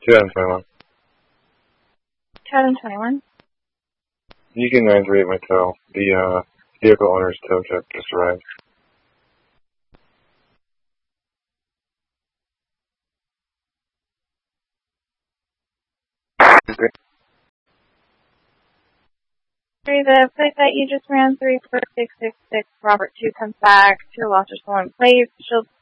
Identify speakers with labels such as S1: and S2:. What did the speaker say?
S1: 2021.
S2: 2021?
S1: Yukon 938 my tow. The vehicle owner's tow truck just arrived.
S2: The plate that you just ran through for 666 Robert 2 comes back to lost or stolen plate. She'll